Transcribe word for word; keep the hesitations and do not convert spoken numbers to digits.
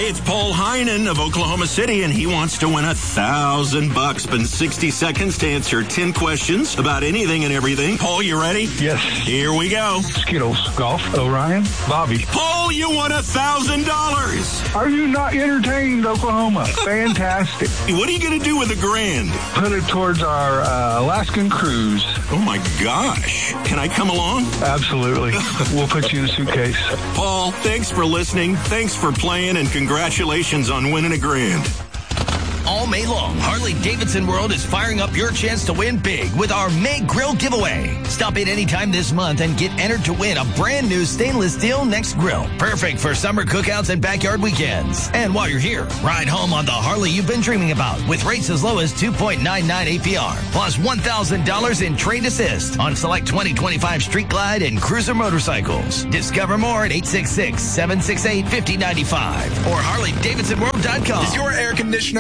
Hey, it's Paul Heinen of Oklahoma City, and he wants to win a thousand bucks. Spend sixty seconds to answer ten questions about anything and everything. Paul, you ready? Yes. Here we go. Skittles, golf, Orion, Bobby. Paul, you won a thousand dollars. Are you not entertained, Oklahoma? Fantastic. What are you going to do with a grand? Put it towards our uh, Alaskan cruise. Oh, my gosh. Can I come along? Absolutely. We'll put you in a suitcase. Paul, thanks for listening. Thanks for playing, and congratulations on winning a grand. All May long, Harley-Davidson World is firing up your chance to win big with our May Grill giveaway. Stop in anytime this month and get entered to win a brand new stainless steel Next Grill. Perfect for summer cookouts and backyard weekends. And while you're here, ride home on the Harley you've been dreaming about with rates as low as two point nine nine A P R, plus one thousand dollars in trade assist on select twenty twenty-five Street Glide and Cruiser motorcycles. Discover more at eight six six, seven six eight, five oh nine five or Harley Davidson World dot com. Is your air conditioner